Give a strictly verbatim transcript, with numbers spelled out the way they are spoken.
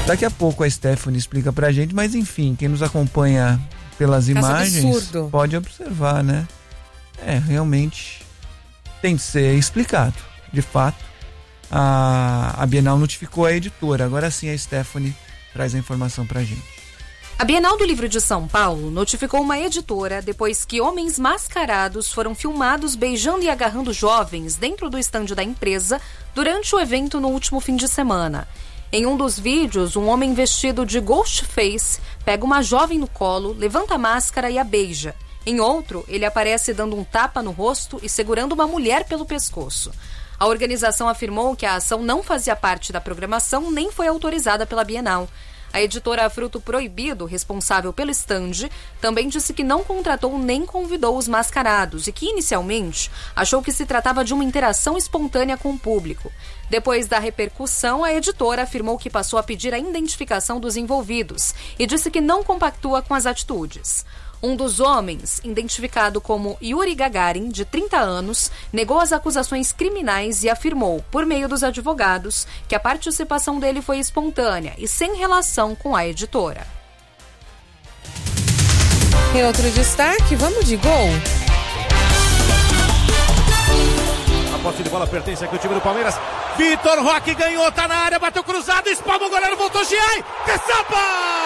Daqui a pouco a Stephanie explica pra gente, mas enfim, quem nos acompanha pelas Caso imagens absurdo. pode observar, né? É, realmente tem que ser explicado. De fato, a, a Bienal notificou a editora. Agora sim a Stephanie traz a informação pra gente. A Bienal do Livro de São Paulo notificou uma editora depois que homens mascarados foram filmados beijando e agarrando jovens dentro do estande da empresa durante o evento no último fim de semana. Em um dos vídeos, um homem vestido de Ghostface pega uma jovem no colo, levanta a máscara e a beija. Em outro, ele aparece dando um tapa no rosto e segurando uma mulher pelo pescoço. A organização afirmou que a ação não fazia parte da programação nem foi autorizada pela Bienal. A editora Fruto Proibido, responsável pelo estande, também disse que não contratou nem convidou os mascarados e que, inicialmente, achou que se tratava de uma interação espontânea com o público. Depois da repercussão, a editora afirmou que passou a pedir a identificação dos envolvidos e disse que não compactua com as atitudes. Um dos homens, identificado como Yuri Gagarin, de trinta anos, negou as acusações criminais e afirmou, por meio dos advogados, que a participação dele foi espontânea e sem relação com a editora. Em outro destaque, vamos de gol. A posse de bola pertence aqui ao time do Palmeiras. Vitor Roque ganhou, tá na área, bateu cruzado, espalma o goleiro, voltou Giai, caçapa!